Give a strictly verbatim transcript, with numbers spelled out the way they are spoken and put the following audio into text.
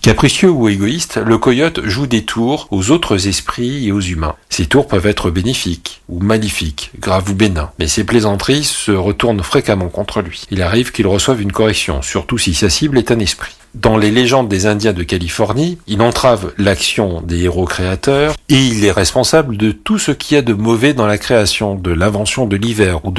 Capricieux ou égoïste, le coyote joue des tours aux autres esprits et aux humains. Ces tours peuvent être bénéfiques ou maléfiques, graves ou bénins, mais ces plaisanteries se retournent fréquemment contre lui. Il arrive qu'il reçoive une correction, surtout si sa cible est un esprit. Dans les légendes des Indiens de Californie, il entrave l'action des héros créateurs et il est responsable de tout ce qu'il y a de mauvais dans la création, de l'invention de l'hiver ou